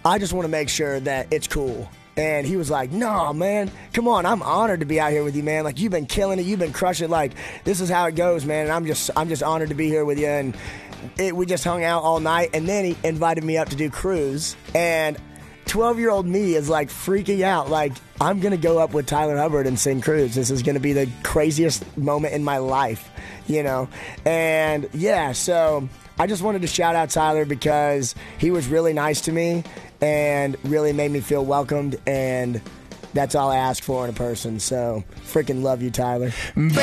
I just want to make sure that it's cool. And he was like, no, man, come on. I'm honored to be out here with you, man. Like, you've been killing it. You've been crushing it. Like, this is how it goes, man. And I'm just honored to be here with you. And we just hung out all night. And then he invited me up to do Cruise. And 12-year-old me is like freaking out. Like, I'm going to go up with Tyler Hubbard and sing Cruise. This is going to be the craziest moment in my life, you know? And yeah, so I just wanted to shout out Tyler because he was really nice to me and really made me feel welcomed. And that's all I ask for in a person. So freaking love you, Tyler.